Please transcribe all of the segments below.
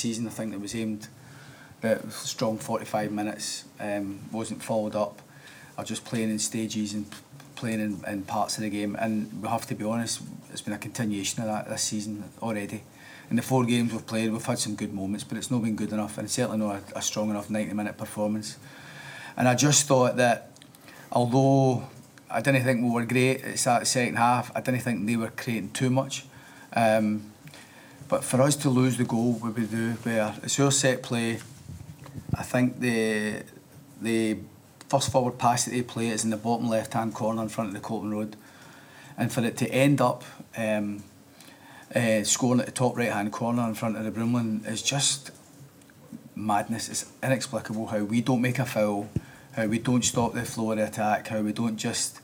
season. I think it was aimed at strong 45 minutes, wasn't followed up, or just playing in stages and playing in parts of the game. And we have to be honest, it's been a continuation of that this season already. In the 4 games we've played, we've had some good moments, but it's not been good enough, and certainly not a strong enough 90-minute performance. And I just thought that, although I didn't think we were great at the second half, I didn't think they were creating too much. But for us to lose the goal, we would do, where it's our set play. I think the first forward pass that they play is in the bottom left-hand corner in front of the Colton Road. And for it to end up scoring at the top right-hand corner in front of the Broomloan is just madness. It's inexplicable how we don't make a foul, how we don't stop the flow of the attack, how we don't just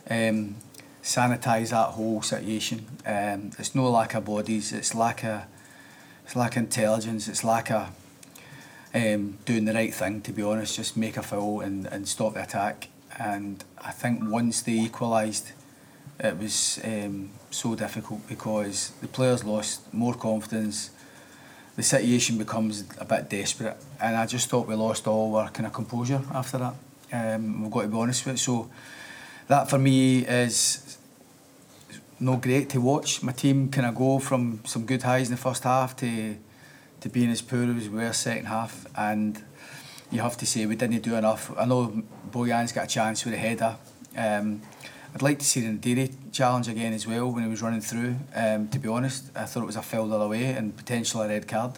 sanitise that whole situation. It's no lack of bodies, it's lack of intelligence, it's lack of doing the right thing, to be honest. Just make a foul and stop the attack. And I think once they equalised, it was so difficult because the players lost more confidence. The situation becomes a bit desperate, and I just thought we lost all our kind of composure after that. We've got to be honest with it. So that for me is not great to watch. My team kind of go from some good highs in the first half to being as poor as we were second half, and you have to say we didn't do enough. I know Bojan's got a chance with a header. I'd like to see the Ndidi challenge again as well when he was running through. To be honest, I thought it was a foul the other way and potentially a red card.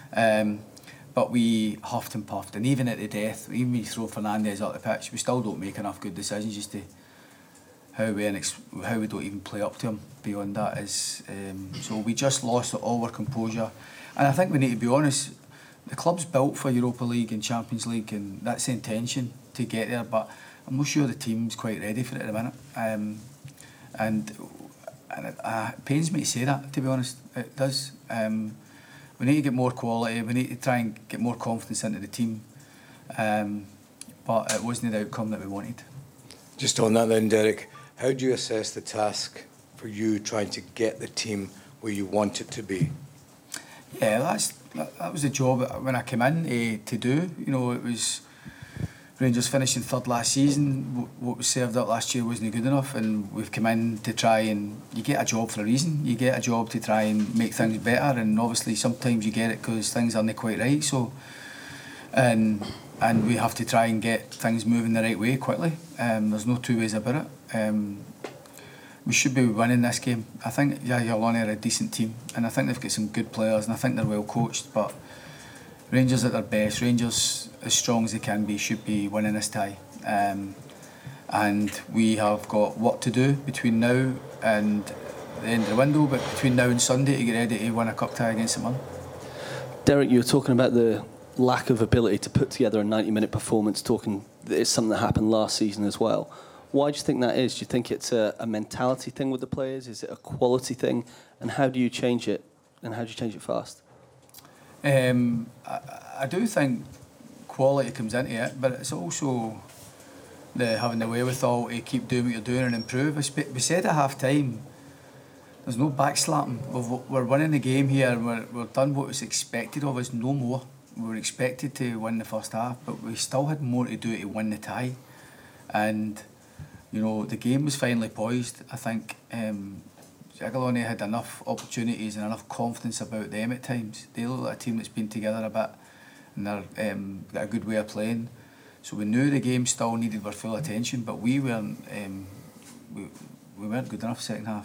But we huffed and puffed, and even at the death, even when you throw Fernandez up the pitch, we still don't make enough good decisions as to how we don't even play up to him. Beyond that is so we just lost all our composure, and I think we need to be honest. The club's built for Europa League and Champions League, and that's the intention to get there. But I'm not sure the team's quite ready for it at the minute, and it pains me to say that. To be honest, it does. We need to get more quality. We need to try and get more confidence into the team, but it wasn't the outcome that we wanted. Just on that then, Derek, how do you assess the task for you trying to get the team where you want it to be? Yeah, that was the job when I came in to do. You know, it was Rangers finishing third last season. What was served up last year wasn't good enough, and we've come in to try and you get a job for a reason. You get a job to try and make things better, and obviously sometimes you get it because things aren't quite right. So, and we have to try and get things moving the right way quickly. There's no two ways about it. We should be winning this game. I think Jagiellony are a decent team, and I think they've got some good players, and I think they're well coached. But Rangers at their best, Rangers as strong as they can be, should be winning this tie. And we have got work to do between now and the end of the window, but between now and Sunday to get ready to win a cup tie against St Mirren. Derek, you were talking about the lack of ability to put together a 90-minute performance, talking that it's something that happened last season as well. Why do you think that is? Do you think it's a mentality thing with the players? Is it a quality thing? And how do you change it? And how do you change it fast? I do think quality comes into it, but it's also having the wherewithal to keep doing what you're doing and improve. We said at half-time, there's no backslapping. We're winning the game here, and we've done what was expected of us, no more. We were expected to win the first half, but we still had more to do to win the tie. And, you know, the game was finally poised. I think Jagiellony had enough opportunities and enough confidence about them at times. They look like a team that's been together a bit, and they're got a good way of playing. So we knew the game still needed our full attention, but we weren't good enough second half.